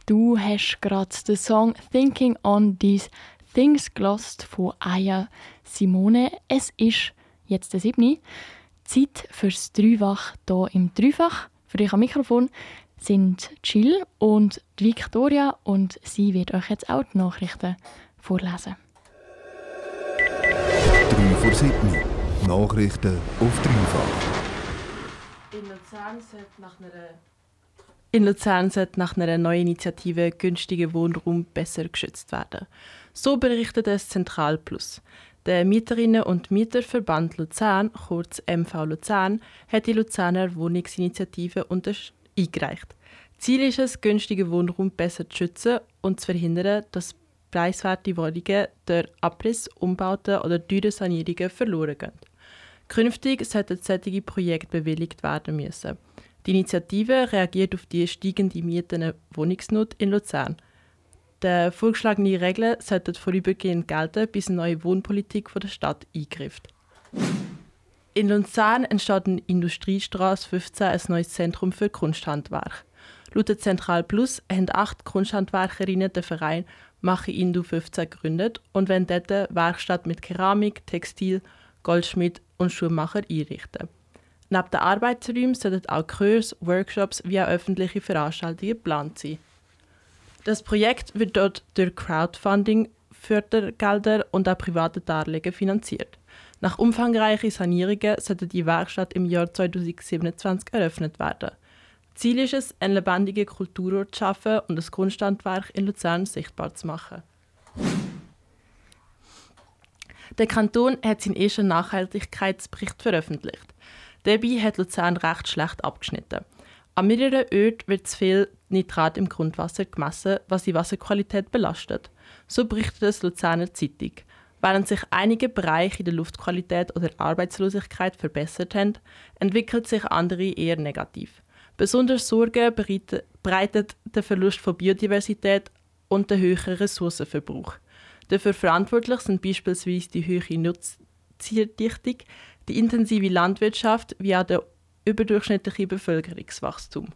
Du hast gerade den Song «Thinking on These Things» gehört von Aya Simone. Es ist jetzt der 7. Zeit fürs Dreiwach hier im Dreifach. Für euch am Mikrofon sind Jill und Victoria und sie wird euch jetzt auch die Nachrichten vorlesen. 3 vor 7. Nachrichten auf Dreifach. In Luzern sollte nach einer neuen Initiative günstiger Wohnraum besser geschützt werden. So berichtet es Zentral Plus. Der Mieterinnen- und Mieterverband Luzern, kurz MV Luzern, hat die Luzerner Wohnungsinitiative eingereicht. Ziel ist es, günstige Wohnraum besser zu schützen und zu verhindern, dass preiswerte Wohnungen durch Abriss, Umbauten oder teure Sanierungen verloren gehen. Künftig sollten solche Projekte bewilligt werden müssen. Die Initiative reagiert auf die steigende Mieten-Wohnungsnot in Luzern. Die vorgeschlagenen Regeln sollten vorübergehend gelten, bis eine neue Wohnpolitik von der Stadt eingreift. In Luzern entsteht in Industriestraße 15 ein neues Zentrum für Kunsthandwerk. Laut der Zentral Plus haben 8 Kunsthandwerkerinnen den Verein «Mache Indu 15» gegründet und wollen dort eine Werkstatt mit Keramik, Textil, Goldschmied und Schuhmacher einrichten. Neben den Arbeitsräumen sollten auch Kurse, Workshops wie auch öffentliche Veranstaltungen geplant sein. Das Projekt wird dort durch Crowdfunding, Fördergelder und auch private Darlehen finanziert. Nach umfangreichen Sanierungen sollte die Werkstatt im Jahr 2027 eröffnet werden. Ziel ist es, einen lebendigen Kulturort zu schaffen und das Kunsthandwerk in Luzern sichtbar zu machen. Der Kanton hat seinen ersten Nachhaltigkeitsbericht veröffentlicht. Dabei hat Luzern recht schlecht abgeschnitten. An mehreren Orten wird zu viel Nitrat im Grundwasser gemessen, was die Wasserqualität belastet. So berichtet es Luzerner Zeitung. Während sich einige Bereiche in der Luftqualität oder Arbeitslosigkeit verbessert haben, entwickelt sich andere eher negativ. Besonders Sorge bereitet der Verlust von Biodiversität und der höhere Ressourcenverbrauch. Dafür verantwortlich sind beispielsweise die hohe Nutztierdichtung, die intensive Landwirtschaft wie auch der überdurchschnittliche Bevölkerungswachstum.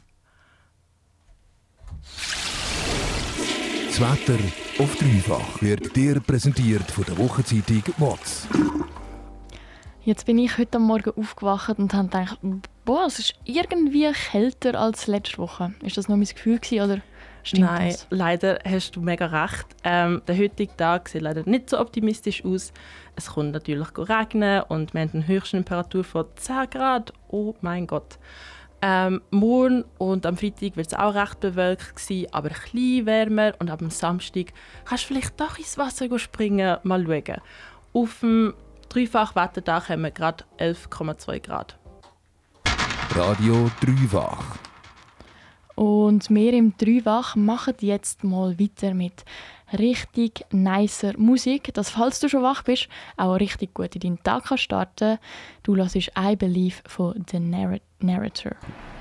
Das Wetter auf Dreifach wird dir präsentiert von der Wochenzeitung WOTS. Jetzt bin ich heute Morgen aufgewacht und habe gedacht, boah, es ist irgendwie kälter als letzte Woche. Ist das noch mein Gefühl gewesen, oder stimmt Nein, das? leider hast du mega recht. Der heutige Tag sieht leider nicht so optimistisch aus. Es kommt natürlich regnen und wir haben eine Höchsttemperatur von 10 Grad. Oh mein Gott. Morgen und am Freitag wird es auch recht bewölkt sein, aber ein bisschen wärmer. Und am Samstag kannst du vielleicht doch ins Wasser springen, mal schauen. Auf dem Dreifach-Wetterdach haben wir gerade 11,2 Grad. Radio Dreifach. Und wir im Dreifach machen jetzt mal weiter mit richtig nicer Musik, dass, falls du schon wach bist, auch richtig gut in deinen Tag starten kannst. Du hörst «I Believe» von «The Narrator».